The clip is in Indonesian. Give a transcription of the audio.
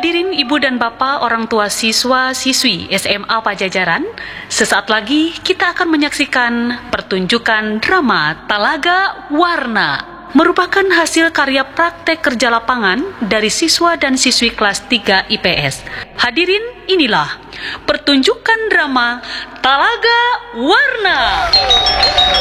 Hadirin Ibu dan Bapak orang tua siswa-siswi SMA Pajajaran, sesaat lagi kita akan menyaksikan pertunjukan drama Talaga Warna. Merupakan hasil karya praktek kerja lapangan dari siswa dan siswi kelas 3 IPS. Hadirin, inilah pertunjukan drama Talaga Warna.